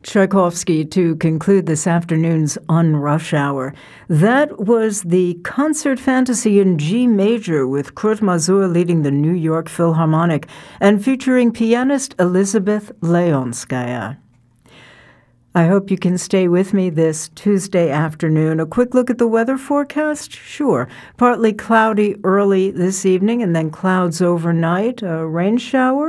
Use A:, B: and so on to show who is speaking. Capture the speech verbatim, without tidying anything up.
A: Tchaikovsky to conclude this afternoon's On Rush Hour. That was the Concert Fantasy in G major with Kurt Masur leading the New York Philharmonic and featuring pianist Elizabeth Leonskaya. I hope you can stay with me this Tuesday afternoon. A quick look at the weather forecast? Sure. Partly cloudy early this evening and then clouds overnight. A rain shower